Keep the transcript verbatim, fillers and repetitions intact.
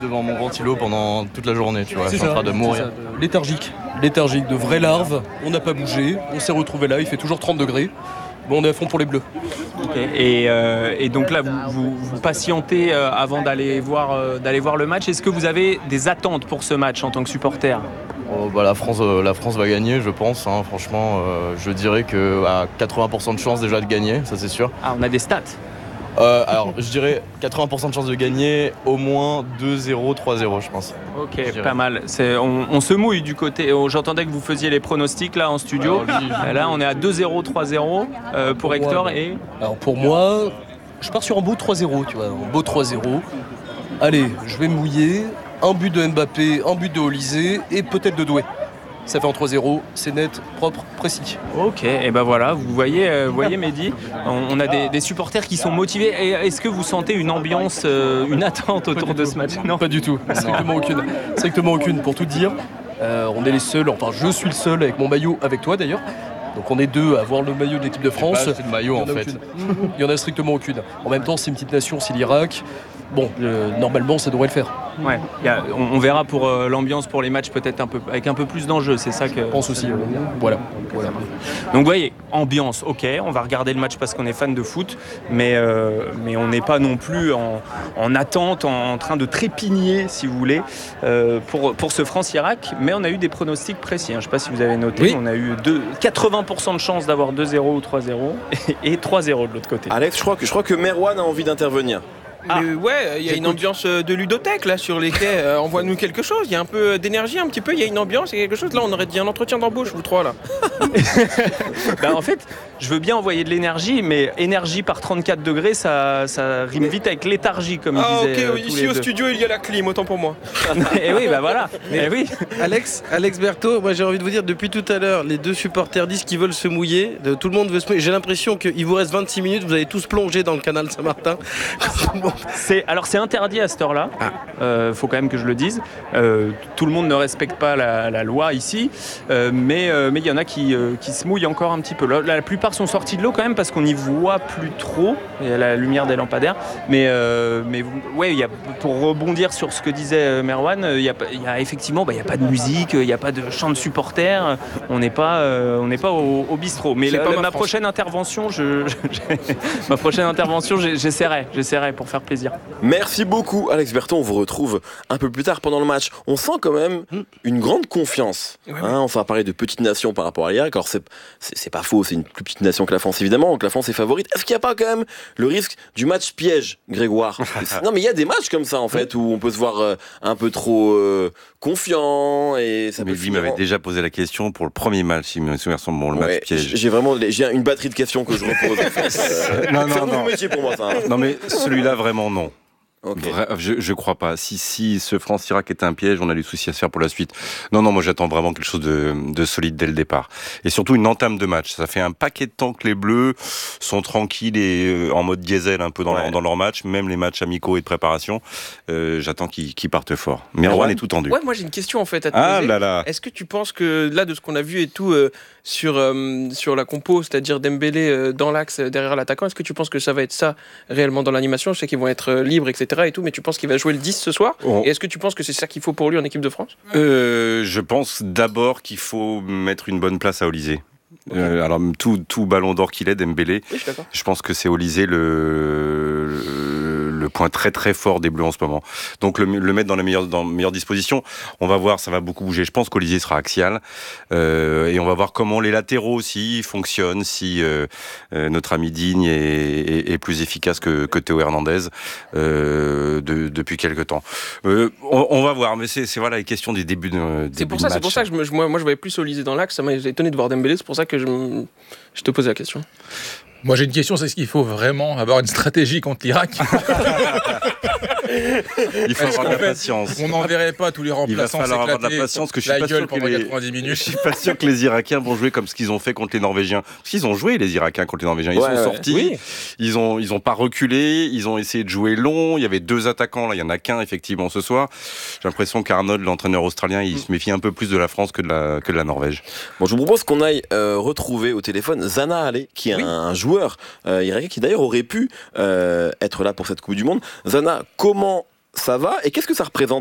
devant mon ventilo pendant toute la journée, tu vois, c'est je suis ça, en train de mourir. Ça, de léthargique, léthargique, de vraies larves, on n'a pas bougé, on s'est retrouvé là, il fait toujours trente degrés, bon on est à fond pour les bleus. Okay. Et, euh, et donc là, vous, vous, vous patientez euh, avant d'aller voir, euh, d'aller voir le match. Est-ce que vous avez des attentes pour ce match en tant que supporter ? Oh, bah, la, France, euh, la France va gagner, je pense, hein. Franchement, euh, je dirais qu'à quatre-vingts pour cent de chance déjà de gagner, ça c'est sûr. Ah, on a des stats. Euh, alors, je dirais quatre-vingts pour cent de chance de gagner, au moins deux zéro, trois zéro, je pense. Ok, pas mal. C'est, on, on se mouille du côté. J'entendais que vous faisiez les pronostics là en studio. Alors, lui, là, on est à deux zéro, trois zéro euh, pour, pour Hector moi, et. Alors pour moi, je pars sur un beau trois zéro, tu vois, un beau trois zéro. Allez, je vais me mouiller. Un but de Mbappé, un but de Olysée et peut-être de Doué. Ça fait en trois zéro, c'est net, propre, précis. Ok, et ben voilà, vous voyez, euh, vous voyez Mehdi, on, on a des, des supporters qui sont motivés. Et est-ce que vous sentez une ambiance, euh, une attente autour de ce match ? Non, pas du tout, strictement aucune. Strictement aucune, pour tout dire. Euh, on est les seuls, enfin je suis le seul avec mon maillot, avec toi d'ailleurs. Donc on est deux à avoir le maillot de l'équipe de France. C'est pas, c'est le maillot en, en fait. Il y en a strictement aucune. En même temps, c'est une petite nation, c'est l'Irak. Bon, euh, normalement, ça devrait le faire. Ouais, y a, on, on verra pour euh, l'ambiance pour les matchs peut-être un peu avec un peu plus d'enjeux, c'est ça que je pense aussi. Euh, voilà. voilà. Donc vous voyez, ambiance, ok, on va regarder le match parce qu'on est fan de foot, mais euh, mais on n'est pas non plus en, en attente, en, en train de trépigner, si vous voulez, euh, pour pour ce France-Irak. Mais on a eu des pronostics précis. Hein. Je ne sais pas si vous avez noté, oui. On a eu deux, quatre-vingts pour cent de chances d'avoir deux zéro ou trois zéro et, et trois zéro de l'autre côté. Alex, je crois que je crois que Merwan a envie d'intervenir. Ah. Mais ouais, il y a une ambiance de ludothèque là sur les quais. Euh, envoie-nous quelque chose. Il y a un peu d'énergie, un petit peu. Il y a une ambiance, il y a quelque chose. Là, on aurait dit un entretien d'embauche, vous trois là. Ben, en fait, je veux bien envoyer de l'énergie, mais énergie par trente-quatre degrés, ça, ça rime vite avec léthargie, comme ah, ils disaient. Ah ok, oui, ici au studio, il y a la clim, autant pour moi. Et oui, bah voilà. Mais oui. Alex, Alex Berthaud, moi j'ai envie de vous dire, depuis tout à l'heure, les deux supporters disent qu'ils veulent se mouiller. Tout le monde veut se mouiller. J'ai l'impression qu'il vous reste vingt-six minutes, vous allez tous plonger dans le canal Saint-Martin. C'est, alors c'est interdit à cette heure-là, il ah. euh, faut quand même que je le dise. Euh, tout le monde ne respecte pas la, la loi ici, euh, mais il euh, y en a qui, euh, qui se mouillent encore un petit peu. La, la plupart sont sortis de l'eau quand même parce qu'on n'y voit plus trop, il y a la lumière des lampadaires. Mais, euh, mais ouais, y a, pour rebondir sur ce que disait Merwan, il y a, y a effectivement bah, y a pas de musique, il n'y a pas de chant de supporters, on n'est pas, euh, on n'est pas au, au bistrot. Mais la, ma, ma prochaine intervention, je, je, ma prochaine intervention, j'essaierai, j'essaierai pour faire plaisir. Merci beaucoup Alex Berthaud, on vous retrouve un peu plus tard pendant le match. On sent quand même une grande confiance. Ouais, hein, on va parler de petite nation par rapport à l'Irak. Alors c'est, c'est, c'est pas faux, c'est une plus petite nation que la France évidemment, donc la France est favorite. Est-ce qu'il n'y a pas quand même le risque du match piège, Grégoire ? Non mais il y a des matchs comme ça en fait où on peut se voir euh, un peu trop euh, confiant et ça mais peut lui m'avait déjà posé la question pour le premier match, si mes souvenirs sont bons, le ouais, match piège. J'ai vraiment j'ai une batterie de questions que je repose en fait. Euh, non, c'est non, un nouveau non. métier pour moi ça. Hein. Non mais celui-là vraiment non. Okay. Vra- je, je crois pas. Si, si ce France-Irak était un piège, on a des soucis à se faire pour la suite. Non, non, moi j'attends vraiment quelque chose de, de solide dès le départ. Et surtout une entame de match. Ça fait un paquet de temps que les Bleus sont tranquilles et euh, en mode diesel un peu dans, ouais. leur, dans leur match, même les matchs amicaux et de préparation. Euh, j'attends qu'ils, qu'ils partent fort. Merwan ouais. est tout tendu. Ouais, moi j'ai une question en fait à te ah poser. Là là. Est-ce que tu penses que là de ce qu'on a vu et tout euh, sur euh, sur la compo, c'est-à-dire Dembélé euh, dans l'axe euh, derrière l'attaquant, est-ce que tu penses que ça va être ça réellement dans l'animation ? Je sais qu'ils vont être euh, libres, et cetera et tout, mais tu penses qu'il va jouer le dix ce soir ? Oh. Et est-ce que tu penses que c'est ça qu'il faut pour lui en équipe de France ? euh, Je pense d'abord qu'il faut mettre une bonne place à Olysée. Okay. Euh, alors tout, tout ballon d'or qu'il est, Dembélé, oui, je, je pense que c'est Olysée le, le, le point très très fort des Bleus en ce moment. Donc le, le mettre dans les meilleures, dans les meilleures dispositions, on va voir, ça va beaucoup bouger. Je pense qu'Olysée sera axial euh, et on va voir comment les latéraux aussi fonctionnent, si euh, euh, notre ami Digne est, est, est plus efficace que, que Théo Hernandez euh, de, depuis quelques temps. Euh, on, on va voir, mais c'est, c'est voilà les questions des débuts de, c'est début pour ça, de match. C'est pour ça que je me, je, moi, moi je voyais plus Olysée dans l'axe, ça m'a étonné de voir Dembélé, c'est pour ça que je, je te posais la question. Moi j'ai une question, c'est ce qu'il faut vraiment avoir une stratégie contre l'Irak. Il faut avoir de la patience. On n'enverrait pas tous les remplaçants. Il va falloir avoir de la patience, que je suis pas sûr que les... quatre-vingt-dix minutes. Je suis pas sûr que les Irakiens vont jouer comme ce qu'ils ont fait contre les Norvégiens. Parce qu'ils ont joué les Irakiens contre les Norvégiens. Ils ouais, sont ouais. sortis, oui. ils ont ils ont pas reculé, ils ont essayé de jouer long. Il y avait deux attaquants, là il y en a qu'un effectivement ce soir. J'ai l'impression qu'Arnold, l'entraîneur australien, il mm. se méfie un peu plus de la France que de la que de la Norvège. Bon, je vous propose qu'on aille euh, retrouver au téléphone Zana Allé, qui est oui. un, un joueur euh, irakien qui d'ailleurs aurait pu euh, être là pour cette Coupe du Monde. Zana, comment ça va. Et qu'est-ce que ça représente